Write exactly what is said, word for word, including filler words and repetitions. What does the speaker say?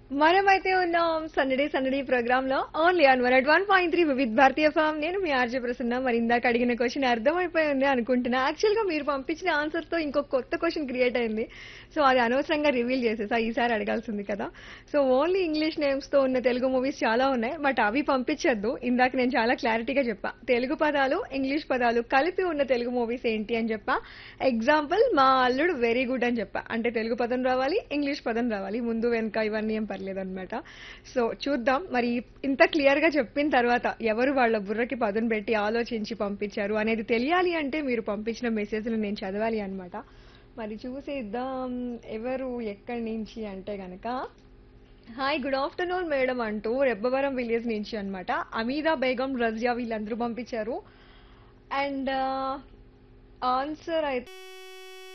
మనమైతే ఉన్నాం సందడి సందడి ప్రోగ్రామ్ లో only on one at one point three Vividh Bharatiya form. నేను మీ ఆర్జే ప్రసన్న. మరి ఇందాక అడిగిన క్వశ్చన్ అర్థమైపోయింది అనుకుంటున్నా. యాక్చువల్ గా మీరు పంపించిన ఆన్సర్ తో ఇంకో కొత్త క్వశ్చన్ క్రియేట్ అయింది. సో అది అనవసరంగా రివీల్ చేసేసా. ఈసారి అడగాల్సింది కదా. సో ఓన్లీ ఇంగ్లీష్ నేమ్స్ తో ఉన్న తెలుగు మూవీస్ చాలా ఉన్నాయి, బట్ అవి పంపించద్దు. ఇందాక నేను చాలా క్లారిటీగా చెప్పా, తెలుగు పదాలు ఇంగ్లీష్ పదాలు కలిపి ఉన్న తెలుగు మూవీస్ ఏంటి అని చెప్పా. ఎగ్జాంపుల్ మా అల్లుడు వెరీ గుడ్ అని చెప్పా. అంటే తెలుగు పదం రావాలి, ఇంగ్లీష్ పదం రావాలి, ముందు వెనక ఇవన్నీ ఏం పర్లేదు అనమాట. సో చూద్దాం మరి. ఇంత క్లియర్ గా చెప్పిన తర్వాత ఎవరు వాళ్ళ బుర్రకి పదును పెట్టి ఆలోచించి పంపించారు అనేది తెలియాలి అంటే మీరు పంపించిన మెసేజ్లు నేను చదవాలి అనమాట. మరి చూసేద్దాం ఎవరు ఎక్కడి నుంచి అంటే గనక, హాయ్ గుడ్ ఆఫ్టర్నూన్ మేడం అంటూ రెబ్బవరం విలేజ్ నుంచి అన్నమాట అమీదా బేగం రజియా వీళ్ళందరూ పంపించారు. అండ్ ఆన్సర్ అయితే